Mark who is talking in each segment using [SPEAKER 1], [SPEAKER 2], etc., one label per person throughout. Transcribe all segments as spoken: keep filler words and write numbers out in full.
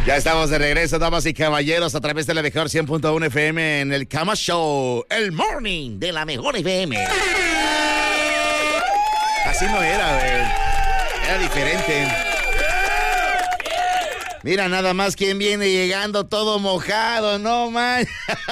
[SPEAKER 1] Ya estamos de regreso, damas y caballeros, a través de la mejor cien punto uno F M en el Cama Show, el morning de la mejor F M. Así no era, güey. Era diferente. Mira nada más quién viene llegando todo mojado, no man.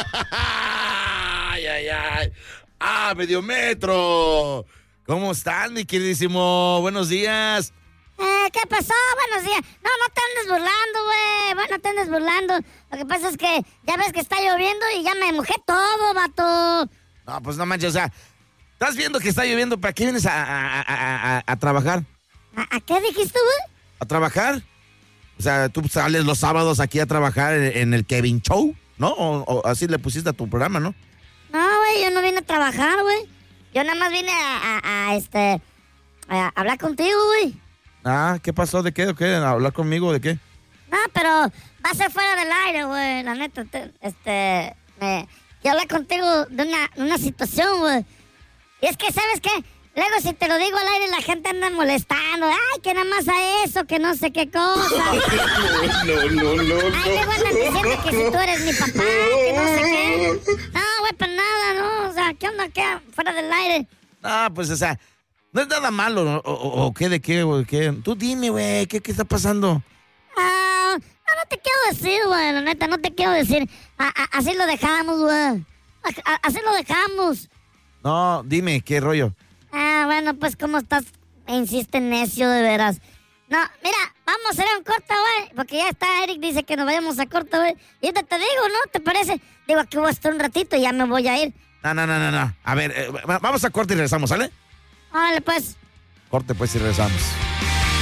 [SPEAKER 1] Ay, ay, ay. Ah, medio metro. ¿Cómo están, mi queridísimo? Buenos días.
[SPEAKER 2] Eh, ¿qué pasó? Buenos días. No, no te andes burlando, güey. Bueno, no te andes burlando. Lo que pasa es que ya ves que está lloviendo y ya me mojé todo, vato.
[SPEAKER 1] No, pues no manches, o sea, estás viendo que está lloviendo, ¿para qué vienes a, a, a, a, a trabajar?
[SPEAKER 2] ¿A, ¿A qué dijiste, güey?
[SPEAKER 1] ¿A trabajar? O sea, tú sales los sábados aquí a trabajar en, en el Kevin Show, ¿no? O, o así le pusiste a tu programa, ¿no?
[SPEAKER 2] No, güey, yo no vine a trabajar, güey. Yo nada más vine a, a, a este, a hablar contigo, güey.
[SPEAKER 1] Ah, ¿qué pasó? ¿De qué? ¿De qué? ¿Hablar conmigo? ¿De qué?
[SPEAKER 2] No, pero va a ser fuera del aire, güey. La neta, te, este, me, quiero hablar contigo de una, una situación, güey. Y es que, ¿sabes qué? Luego si te lo digo al aire la gente anda molestando. Ay, que nada más a eso, que no sé qué cosa.
[SPEAKER 1] No, no, no, no.
[SPEAKER 2] Ay, luego andan diciendo que si tú eres mi papá, que no sé qué. No, güey, para nada, ¿no? O sea, ¿qué onda qué? Fuera del aire.
[SPEAKER 1] Ah, pues, o sea, no es nada malo, ¿no? o, o, o qué, de qué, o qué. Tú dime, güey, ¿qué, ¿qué está pasando?
[SPEAKER 2] Ah, no, no te quiero decir, güey, la neta, no te quiero decir. A, a, así lo dejamos, güey. A, a, así lo dejamos.
[SPEAKER 1] No, dime, ¿qué rollo?
[SPEAKER 2] Ah, bueno, pues, ¿cómo estás? Me insiste necio, de veras. No, mira, vamos a hacer un corte, güey, porque ya está, Eric dice que nos vayamos a corte, güey. Y te, te digo, ¿no? ¿Te parece? Digo, aquí voy a estar un ratito y ya me voy a ir.
[SPEAKER 1] No, no, no, no, no. A ver, eh, vamos a corte y regresamos, ¿sale?
[SPEAKER 2] Órale, pues.
[SPEAKER 1] Corte, pues, y regresamos.